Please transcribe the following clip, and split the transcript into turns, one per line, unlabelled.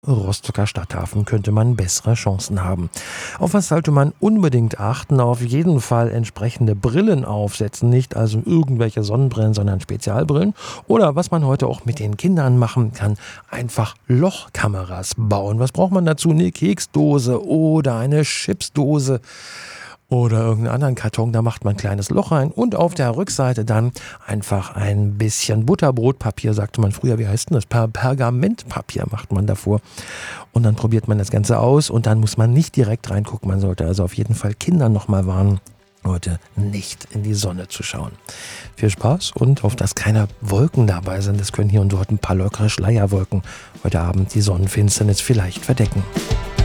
Rostocker Stadthafen könnte man bessere Chancen haben. Auf was sollte man unbedingt achten? Auf jeden Fall entsprechende Brillen aufsetzen, nicht also irgendwelche Sonnenbrillen, sondern Spezialbrillen. Oder was man heute auch mit den Kindern machen kann, einfach Lochkameras bauen. Was braucht man dazu? Eine Keksdose oder eine Chipsdose oder irgendeinen anderen Karton, da macht man ein kleines Loch rein und auf der Rückseite dann einfach ein bisschen Butterbrotpapier, sagte man früher, wie heißt denn das? Pergamentpapier macht man davor und dann probiert man das Ganze aus und dann muss man nicht direkt reingucken, man sollte also auf jeden Fall Kindern nochmal warnen, heute nicht in die Sonne zu schauen. Viel Spaß und hoffe, dass keine Wolken dabei sind. Es können hier und dort ein paar lockere Schleierwolken heute Abend die Sonnenfinsternis vielleicht verdecken.